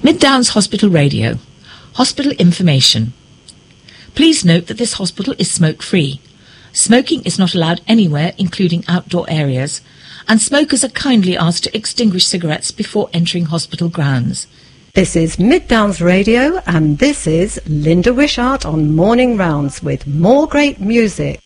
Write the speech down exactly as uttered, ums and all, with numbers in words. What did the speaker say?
Mid Downs Hospital Radio. Hospital information. Please note that this hospital is smoke-free. Smoking is not allowed anywhere, including outdoor areas, and smokers are kindly asked to extinguish cigarettes before entering hospital grounds. This is Mid Downs Radio, and this is Linda Wishart on Morning Rounds with more great music.